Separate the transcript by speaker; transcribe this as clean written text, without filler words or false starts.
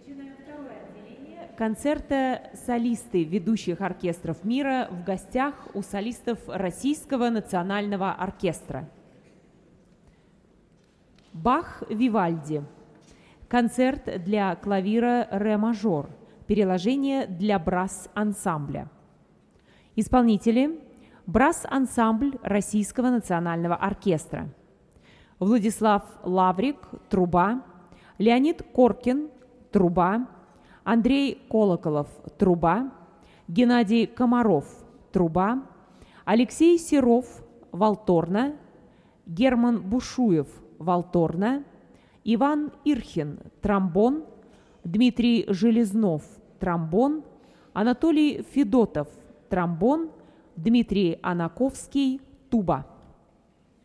Speaker 1: Концерта «Солисты ведущих оркестров мира» в гостях у солистов Российского национального оркестра. Бах Вивальди. Концерт для клавира ре-мажор. Переложение для брасс-ансамбля. Исполнители: брасс-ансамбль Российского национального оркестра. Владислав Лаврик – труба, Леонид Коркин – труба, Андрей Колоколов – труба, Геннадий Комаров – труба, Алексей Серов – валторна, Герман Бушуев – валторна, Иван Ирхин – тромбон, Дмитрий Железнов – тромбон, Анатолий Федотов – тромбон, Дмитрий Анаковский – туба.